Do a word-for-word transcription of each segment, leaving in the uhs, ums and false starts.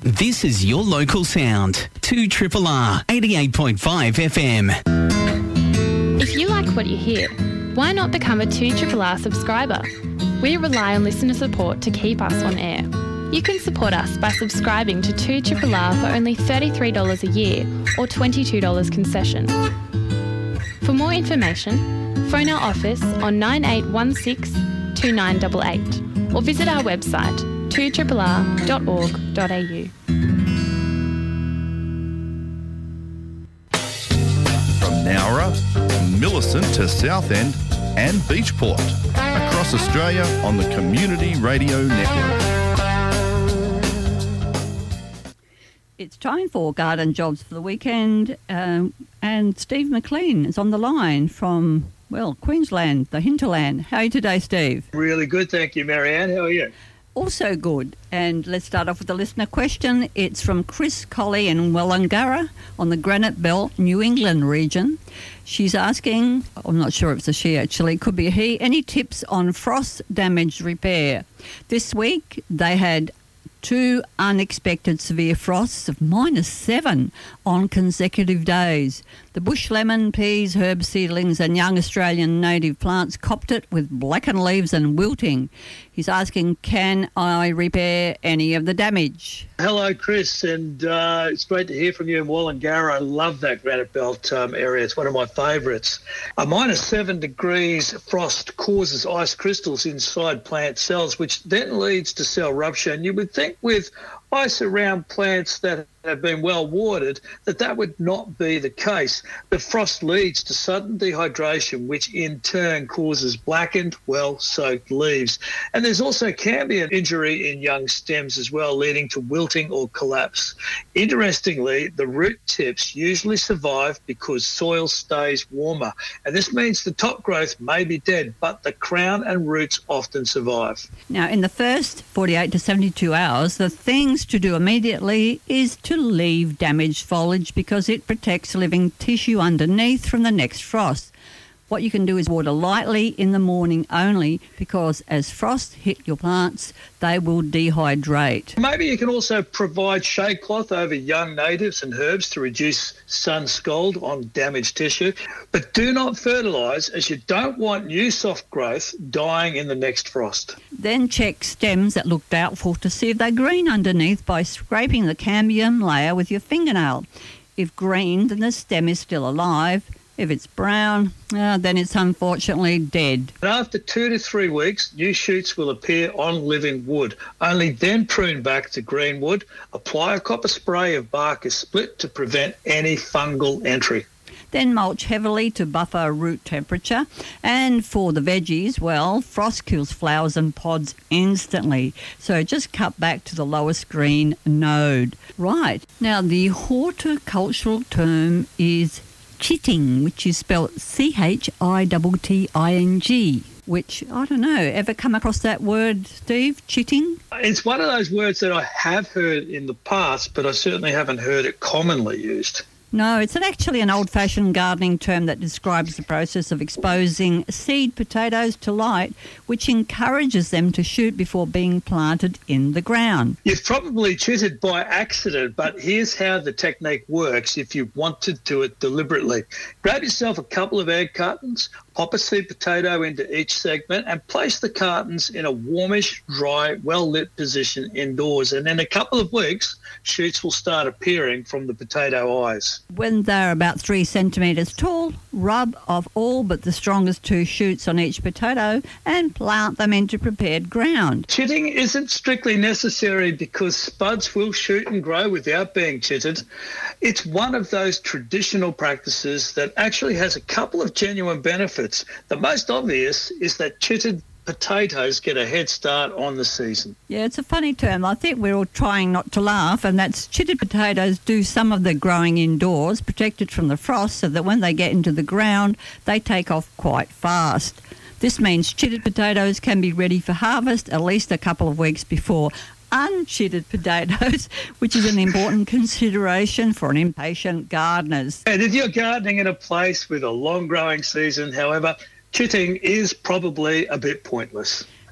This is your local sound. two R R R eighty-eight point five F M. If you like what you hear, why not become a two R R R subscriber? We rely on listener support to keep us on air. You can support us by subscribing to two R R R for only thirty-three dollars a year or twenty-two dollars concession. For more information, phone our office on nine eight one six, two nine eight eight or visit our website two R R R dot org dot a u. From Nowra, Millicent to Southend and Beachport. Across Australia on the Community Radio Network. It's time for Garden Jobs for the weekend, um, and Steve McLean is on the line from, well, Queensland, the hinterland. How are you today, Steve? Really good, thank you, Marianne. How are you? Also good. And let's start off with the listener question. It's from Chris Colley in Wollongara on the Granite Belt, New England region. She's asking, I'm not sure if it's a she actually, could be a he, any tips on frost damage repair? This week they had two unexpected severe frosts of minus seven on consecutive days. The bush lemon, peas, herb seedlings and young Australian native plants copped it with blackened leaves and wilting. He's asking, can I repair any of the damage? Hello, Chris, and uh, it's great to hear from you in Wollongara. I love that Granite Belt um, area. It's one of my favourites. A minus seven degrees frost causes ice crystals inside plant cells, which then leads to cell rupture. And you would think with ice around plants that have been well watered, that that would not be the case. The frost leads to sudden dehydration, which in turn causes blackened, well-soaked leaves. And there's also can be an injury in young stems as well, leading to wilting or collapse. Interestingly, the root tips usually survive because soil stays warmer. And this means the top growth may be dead, but the crown and roots often survive. Now, in the first forty-eight to seventy-two hours, the things to do immediately is to leave damaged foliage because it protects living tissue underneath from the next frost. What you can do is water lightly in the morning only, because as frost hit your plants, they will dehydrate. Maybe you can also provide shade cloth over young natives and herbs to reduce sun scald on damaged tissue. But do not fertilise, as you don't want new soft growth dying in the next frost. Then check stems that look doubtful to see if they're green underneath by scraping the cambium layer with your fingernail. If green, then the stem is still alive. If it's brown, uh, then it's unfortunately dead. After two to three weeks, new shoots will appear on living wood. Only then prune back to green wood. Apply a copper spray if bark is split to prevent any fungal entry. Then mulch heavily to buffer root temperature. And for the veggies, well, frost kills flowers and pods instantly. So just cut back to the lowest green node. Right. Now, the horticultural term is chitting, which is spelled C H I T T I N G, which, I don't know, ever come across that word, Steve, chitting? It's one of those words that I have heard in the past, but I certainly haven't heard it commonly used. No, it's an actually an old-fashioned gardening term that describes the process of exposing seed potatoes to light, which encourages them to shoot before being planted in the ground. You've probably chitted by accident, but here's how the technique works if you want to do it deliberately. Grab yourself a couple of egg cartons, pop a seed potato into each segment and place the cartons in a warmish, dry, well-lit position indoors. And in a couple of weeks, shoots will start appearing from the potato eyes. When they're about three centimetres tall, rub off all but the strongest two shoots on each potato and plant them into prepared ground. Chitting isn't strictly necessary because spuds will shoot and grow without being chitted. It's one of those traditional practices that actually has a couple of genuine benefits. The most obvious is that chitted potatoes get a head start on the season. Yeah, it's a funny term. I think we're all trying not to laugh, and that's chitted potatoes do some of the growing indoors, protected from the frost, so that when they get into the ground, they take off quite fast. This means chitted potatoes can be ready for harvest at least a couple of weeks before unchitted potatoes, which is an important consideration for an impatient gardeners. And if you're gardening in a place with a long growing season, however, chitting is probably a bit pointless.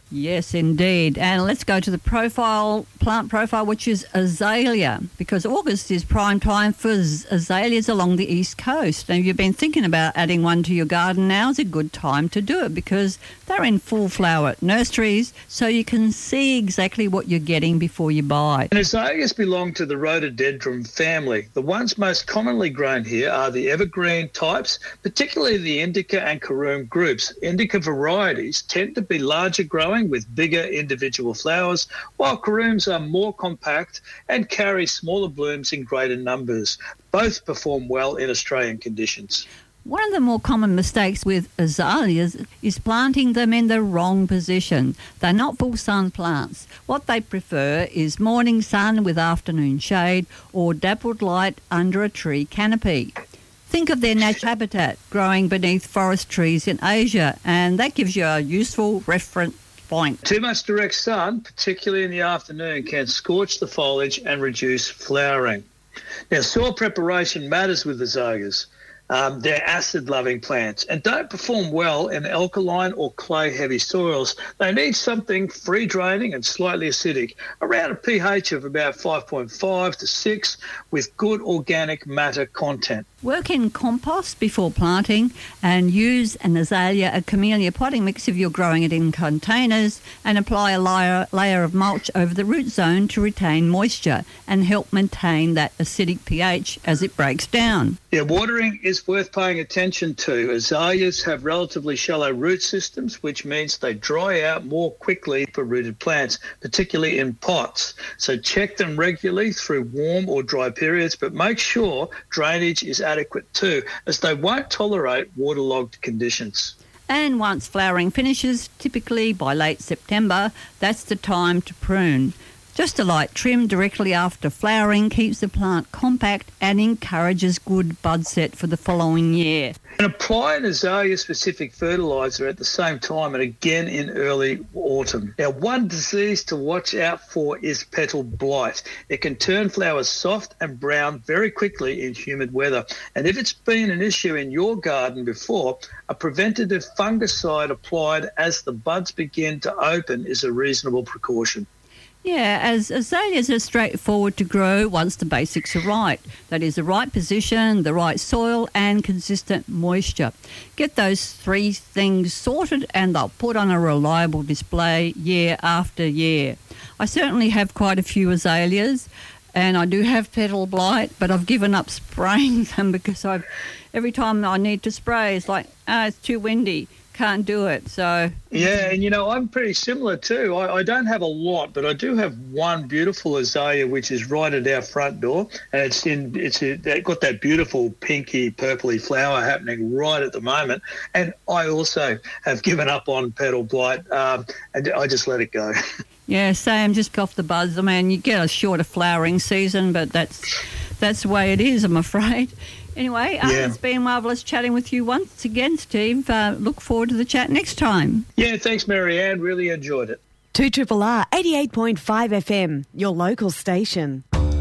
Yes, indeed. And let's go to the profile, plant profile, which is azalea, because August is prime time for z- azaleas along the east coast. And if you've been thinking about adding one to your garden, now is a good time to do it because they're in full flower at nurseries, so you can see exactly what you're getting before you buy. And azaleas belong to the rhododendron family. The ones most commonly grown here are the evergreen types, particularly the indica and caroom groups. Indica varieties tend to be larger growing with bigger individual flowers, while carooms are more compact and carry smaller blooms in greater numbers. Both perform well in Australian conditions. One of the more common mistakes with azaleas is planting them in the wrong position. They're not full sun plants. What they prefer is morning sun with afternoon shade or dappled light under a tree canopy. Think of their natural habitat growing beneath forest trees in Asia, and that gives you a useful reference point. Too much direct sun, particularly in the afternoon, can scorch the foliage and reduce flowering. Now, soil preparation matters with azaleas. Um, they're acid-loving plants and don't perform well in alkaline or clay-heavy soils. They need something free-draining and slightly acidic, around a pH of about five point five to six, with good organic matter content. Work in compost before planting and use an azalea, a camellia potting mix if you're growing it in containers, and apply a layer, layer of mulch over the root zone to retain moisture and help maintain that acidic pH as it breaks down. Yeah, watering is worth paying attention to. Azaleas have relatively shallow root systems, which means they dry out more quickly for rooted plants, particularly in pots. So check them regularly through warm or dry periods, but make sure drainage is adequate too, as they won't tolerate waterlogged conditions. And once flowering finishes, typically by late September, that's the time to prune. Just a light trim directly after flowering keeps the plant compact and encourages good bud set for the following year. And apply an azalea-specific fertiliser at the same time and again in early autumn. Now, one disease to watch out for is petal blight. It can turn flowers soft and brown very quickly in humid weather. And if it's been an issue in your garden before, a preventative fungicide applied as the buds begin to open is a reasonable precaution. Yeah, as azaleas are straightforward to grow once the basics are right. That is, the right position, the right soil and consistent moisture. Get those three things sorted and they'll put on a reliable display year after year. I certainly have quite a few azaleas and I do have petal blight, but I've given up spraying them because I've every time I need to spray, it's like, ah, oh, it's too windy. Can't do it, so... Yeah, and, you know, I'm pretty similar too. I, I don't have a lot, but I do have one beautiful azalea which is right at our front door, and it's in it's a, they've got that beautiful pinky, purpley flower happening right at the moment, and I also have given up on petal blight, um, and I just let it go. Yeah, same, just off the buds. I mean, you get a shorter flowering season, but that's, that's the way it is, I'm afraid. Anyway, uh, yeah. It's been marvellous chatting with you once again, Steve. Uh, look forward to the chat next time. Yeah, thanks, Marianne. Really enjoyed it. two R R R eighty-eight point five F M, your local station.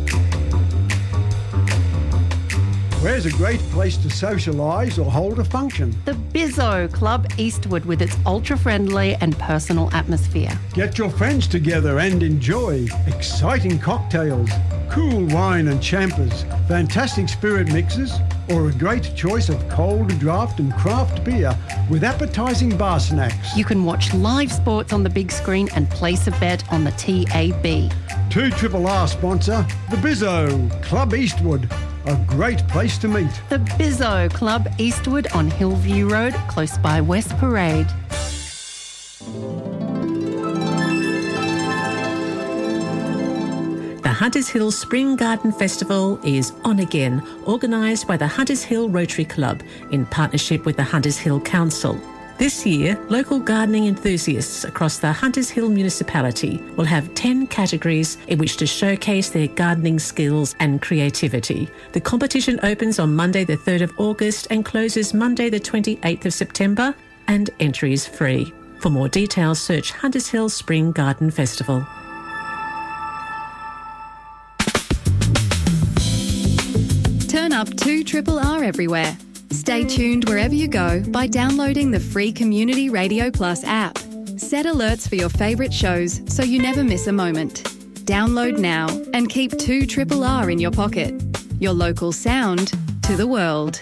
Where's a great place to socialise or hold a function? The Bizzo Club Eastwood with its ultra-friendly and personal atmosphere. Get your friends together and enjoy exciting cocktails, cool wine and champers, fantastic spirit mixes, or a great choice of cold draft and craft beer with appetising bar snacks. You can watch live sports on the big screen and place a bet on the T A B. two R R R sponsor, the Bizzo Club Eastwood. A great place to meet. The Bizzo Club Eastwood on Hillview Road, close by West Parade. The Hunters Hill Spring Garden Festival is on again, organised by the Hunters Hill Rotary Club in partnership with the Hunters Hill Council. This year, local gardening enthusiasts across the Hunters Hill municipality will have ten categories in which to showcase their gardening skills and creativity. The competition opens on Monday the third of August and closes Monday the twenty-eighth of September, and entry is free. For more details, search Hunters Hill Spring Garden Festival. Turn up two R R R everywhere. Stay tuned wherever you go by downloading the free Community Radio Plus app. Set alerts for your favourite shows so you never miss a moment. Download now and keep two R R R in your pocket. Your local sound to the world.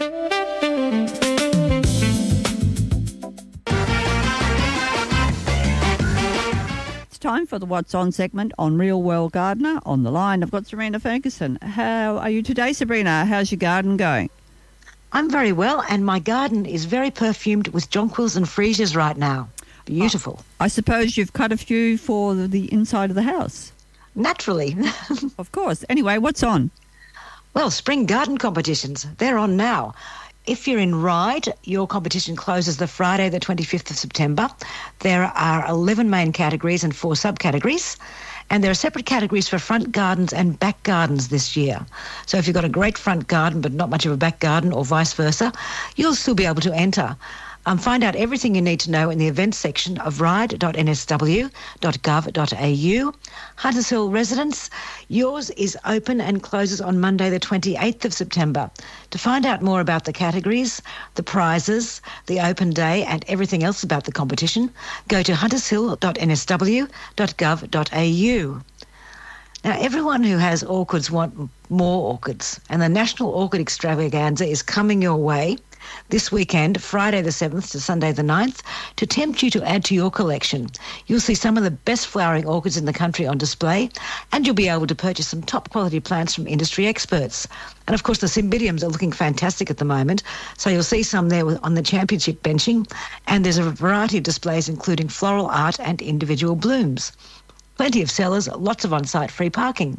It's time for the What's On segment on Real World Gardener. On the line, I've got Sabrina Ferguson. How are you today, Sabrina? How's your garden going? I'm very well, and my garden is very perfumed with jonquils and freesias right now. Beautiful. Oh, I suppose you've cut a few for the inside of the house. Naturally. Of course. Anyway, what's on? Well, spring garden competitions. They're on now. If you're in Ryde, your competition closes the Friday the twenty-fifth of September. There are eleven main categories and four subcategories. And there are separate categories for front gardens and back gardens this year. So if you've got a great front garden but not much of a back garden or vice versa, you'll still be able to enter. Um, find out everything you need to know in the events section of ryde dot n s w dot gov dot a u. Hunters Hill residents, yours is open and closes on Monday the twenty-eighth of September. To find out more about the categories, the prizes, the open day and everything else about the competition, go to hunters hill dot n s w dot gov dot a u. Now, everyone who has orchids want more orchids, and the National Orchid Extravaganza is coming your way this weekend, Friday the seventh to Sunday the ninth, to tempt you to add to your collection. You'll see some of the best flowering orchids in the country on display, and you'll be able to purchase some top quality plants from industry experts. And of course, the cymbidiums are looking fantastic at the moment, so you'll see some there on the championship benching, and there's a variety of displays including floral art and individual blooms. Plenty of sellers, lots of on-site free parking.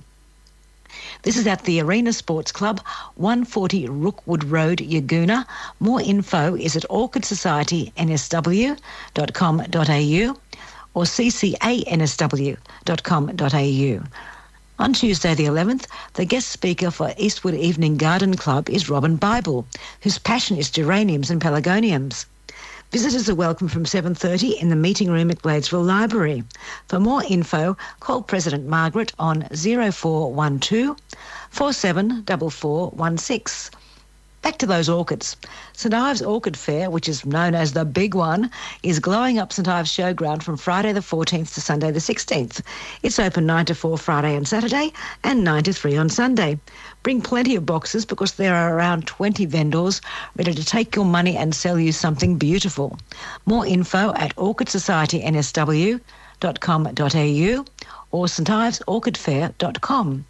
This is at the Arena Sports Club, one forty Rookwood Road, Yagoona. More info is at orchid society n s w dot com dot a u or c c a n s w dot com dot a u. On Tuesday the eleventh, the guest speaker for Eastwood Evening Garden Club is Robin Bible, whose passion is geraniums and pelargoniums. Visitors are welcome from seven thirty in the meeting room at Gladesville Library. For more info, call President Margaret on zero four one two, four seven four four one six. Back to those orchids. St Ives Orchid Fair, which is known as the big one, is glowing up St Ives Showground from Friday the fourteenth to Sunday the sixteenth. It's open nine to four Friday and Saturday and nine to three on Sunday. Bring plenty of boxes because there are around twenty vendors ready to take your money and sell you something beautiful. More info at orchid society n s w dot com dot a u or st ives orchid fair dot com.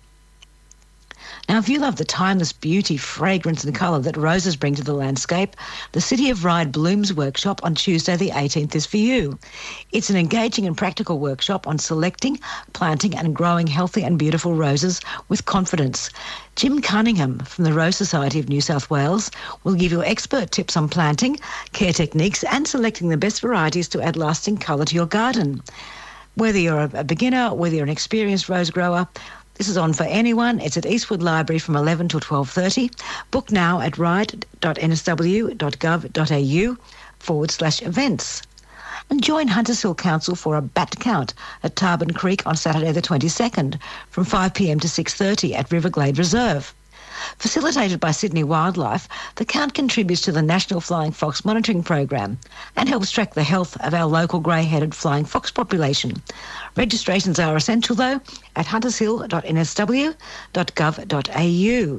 Now, if you love the timeless beauty, fragrance and colour that roses bring to the landscape, the City of Ryde Blooms workshop on Tuesday the eighteenth is for you. It's an engaging and practical workshop on selecting, planting and growing healthy and beautiful roses with confidence. Jim Cunningham from the Rose Society of New South Wales will give you expert tips on planting, care techniques and selecting the best varieties to add lasting colour to your garden. Whether you're a beginner, whether you're an experienced rose grower, this is on for anyone. It's at Eastwood Library from eleven to twelve thirty. Book now at ryde dot n s w dot gov dot a u forward slash events. And join Hunters Hill Council for a bat count at Tarban Creek on Saturday the twenty-second from five p m to six thirty at Riverglade Reserve. Facilitated by Sydney Wildlife, the count contributes to the National Flying Fox Monitoring Program and helps track the health of our local grey-headed flying fox population. Registrations are essential, though, at hunters hill dot n s w dot gov dot a u.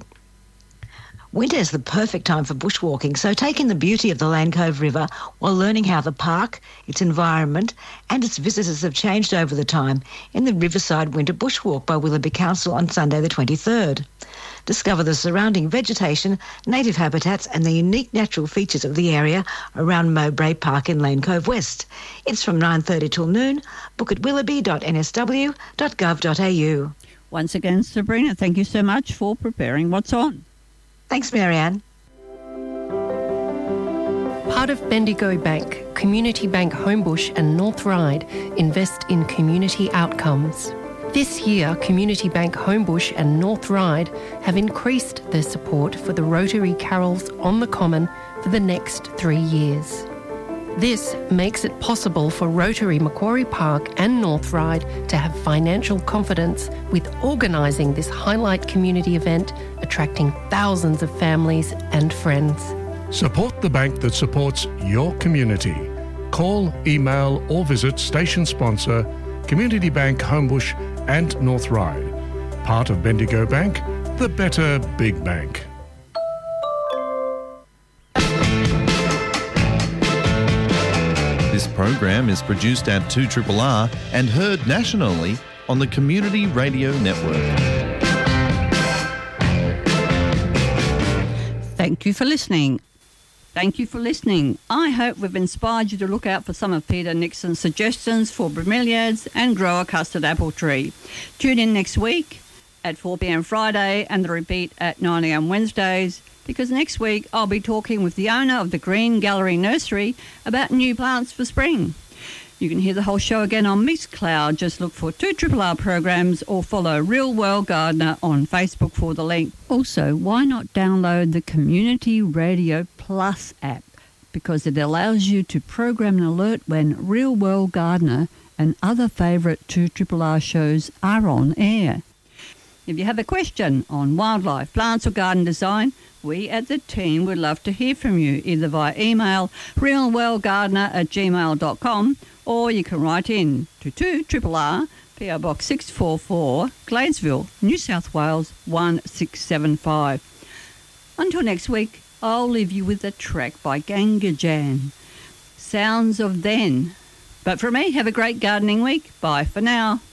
Winter is the perfect time for bushwalking, so take in the beauty of the Lane Cove River while learning how the park, its environment and its visitors have changed over the time in the Riverside Winter Bushwalk by Willoughby Council on Sunday the twenty-third. Discover the surrounding vegetation, native habitats and the unique natural features of the area around Mowbray Park in Lane Cove West. It's from nine thirty till noon. Book at willoughby dot n s w dot gov dot a u. Once again, Sabrina, thank you so much for preparing What's On. Thanks, Marianne. Part of Bendigo Bank, Community Bank Homebush and North Ryde invest in community outcomes. This year, Community Bank Homebush and North Ryde have increased their support for the Rotary Carols on the Common for the next three years. This makes it possible for Rotary Macquarie Park and North Ryde to have financial confidence with organising this highlight community event, attracting thousands of families and friends. Support the bank that supports your community. Call, email or visit station sponsor Community Bank Homebush and North Ryde. Part of Bendigo Bank, the better big bank. This program is produced at two R R R and heard nationally on the Community Radio Network. Thank you for listening. Thank you for listening. I hope we've inspired you to look out for some of Peter Nixon's suggestions for bromeliads and grow a custard apple tree. Tune in next week at four p.m. Friday and the repeat at nine a.m. Wednesdays, because next week I'll be talking with the owner of the Green Gallery Nursery about new plants for spring. You can hear the whole show again on Mixcloud. Just look for two R R R programs or follow Real World Gardener on Facebook for the link. Also, why not download the Community Radio Plus app, because it allows you to program an alert when Real World Gardener and other favourite two R R R shows are on air. If you have a question on wildlife, plants or garden design, we at the team would love to hear from you, either via email realworldgardener at gmail dot com, or you can write in to two R R R, P O Box six four four, Gladesville, New South Wales one six seven five. Until next week, I'll leave you with a track by Gangajan, Sounds of Then. But for me, have a great gardening week. Bye for now.